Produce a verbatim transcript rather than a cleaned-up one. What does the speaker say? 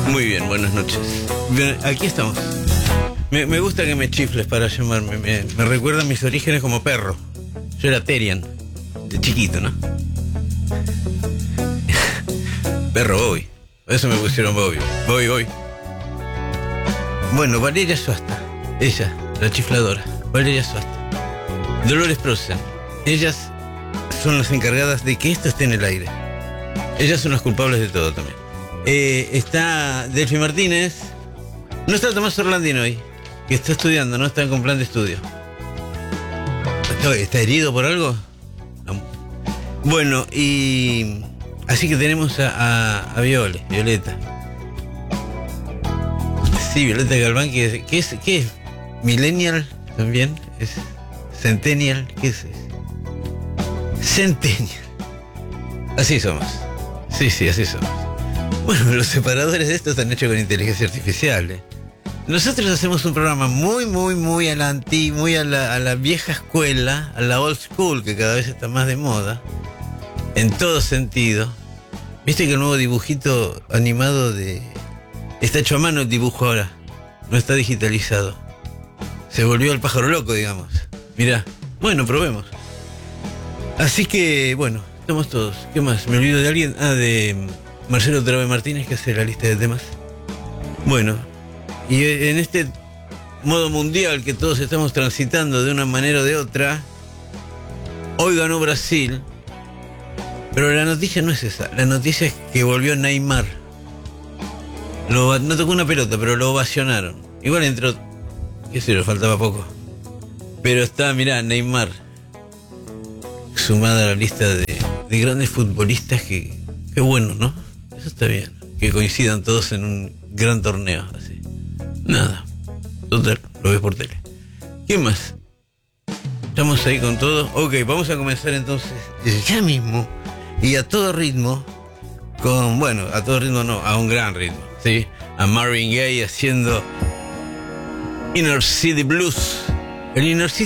Muy bien, buenas noches. Bien, aquí estamos. Me, me gusta que me chifles para llamarme. Me, me recuerda a mis orígenes como perro. Yo era Terian, de chiquito, ¿no? Perro Bobby. Por eso me pusieron Bobby. Bobby, Bobby. Bueno, Valeria Suasta. Ella, la chifladora. Valeria Suasta. Dolores Prosen. Ellas son las encargadas de que esto esté en el aire. Ellas son las culpables de todo también. Eh, está Delphi Martínez. No está Tomás Orlandino hoy, que está estudiando, no está con plan de estudio. ¿Está, está herido por algo? No. Bueno, y así que tenemos a, a, a Viole, Violeta. Sí, Violeta Galván, que, que es, ¿qué es? Millennial también, es Centennial, ¿qué es? Centennial. Así somos. Sí, sí, así somos. Bueno, los separadores de estos están hechos con inteligencia artificial, ¿eh? Nosotros hacemos un programa muy, muy, muy a la anti, muy a la, a la vieja escuela, a la old school, que cada vez está más de moda, en todo sentido. Viste que el nuevo dibujito animado de... Está hecho a mano el dibujo ahora, no está digitalizado. Se volvió el pájaro loco, digamos. Mirá, bueno, probemos. Así que, bueno, estamos todos. ¿Qué más? ¿Me olvido de alguien? Ah, de Marcelo Trabe Martínez, que hace la lista de temas. Bueno, y en este modo mundial que todos estamos transitando de una manera o de otra, hoy ganó Brasil, pero la noticia no es esa. La noticia es que volvió Neymar. Lo, no tocó una pelota, pero lo ovacionaron. Igual entró, qué sé yo, faltaba poco. Pero está, mirá, Neymar, sumada a la lista de, de grandes futbolistas, que, que bueno, ¿no? Eso está bien. Que coincidan todos en un gran torneo, así. Nada. Total, lo ves por tele. ¿Qué más? ¿Estamos ahí con todo? Ok, vamos a comenzar entonces ya mismo y a todo ritmo con, bueno, a todo ritmo no, a un gran ritmo, ¿sí? A Marvin Gaye haciendo Inner City Blues. El Inner City